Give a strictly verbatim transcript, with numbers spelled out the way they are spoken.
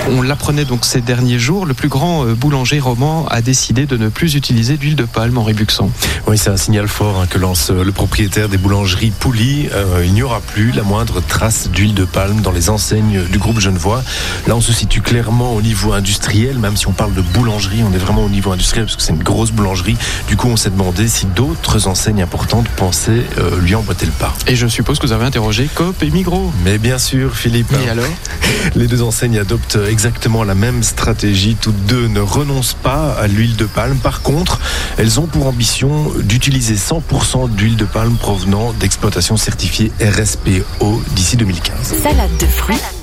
On l'apprenait donc ces derniers jours, le plus grand boulanger roman a décidé de ne plus utiliser d'huile de palme, Henri Buxon. Oui, c'est un signal fort hein, que lance le propriétaire des boulangeries Pouly. Euh, il n'y aura plus la moindre trace d'huile de palme dans les enseignes du groupe genevois. Là, on se situe clairement au niveau industriel, même si on parle de boulangerie, on est vraiment au niveau industriel parce que c'est une grosse boulangerie. Du coup, on s'est demandé si d'autres enseignes importantes pensaient euh, lui emboîter le pas. Et je suppose que vous avez interrogé Coop et Migros. Mais bien sûr, Philippe. Et alors ? Les deux enseignes adoptent exactement la même stratégie. Toutes deux ne renoncent pas à l'huile de palme. Par contre, elles ont pour ambition d'utiliser cent pour cent d'huile de palme provenant d'exploitations certifiées R S P O d'ici deux mille quinze. Salade de fruits